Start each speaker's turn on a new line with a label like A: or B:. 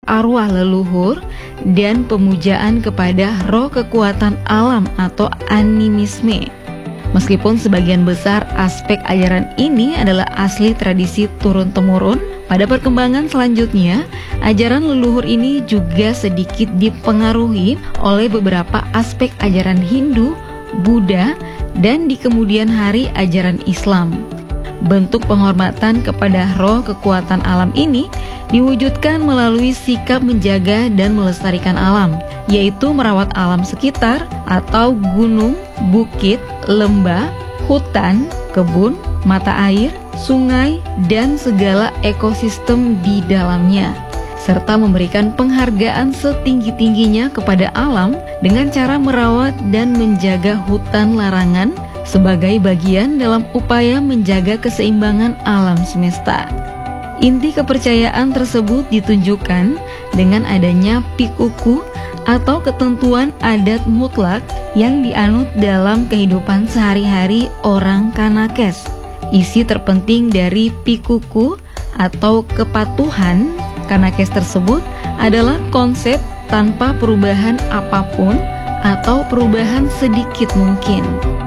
A: arwah leluhur dan pemujaan kepada roh kekuatan alam atau animisme. Meskipun sebagian besar aspek ajaran ini adalah asli tradisi turun-temurun, pada perkembangan selanjutnya, ajaran leluhur ini juga sedikit dipengaruhi oleh beberapa aspek ajaran Hindu, Buddha, dan di kemudian hari ajaran Islam. Bentuk penghormatan kepada roh kekuatan alam ini diwujudkan melalui sikap menjaga dan melestarikan alam, yaitu merawat alam sekitar atau gunung, bukit, lembah, hutan, kebun, mata air, sungai, dan segala ekosistem di dalamnya, serta memberikan penghargaan setinggi-tingginya kepada alam dengan cara merawat dan menjaga hutan larangan sebagai bagian dalam upaya menjaga keseimbangan alam semesta. Inti kepercayaan tersebut ditunjukkan dengan adanya pikuku atau ketentuan adat mutlak yang dianut dalam kehidupan sehari-hari orang Kanakes. Isi terpenting dari pikuku atau kepatuhan Kanakes tersebut adalah konsep tanpa perubahan apapun atau perubahan sedikit mungkin.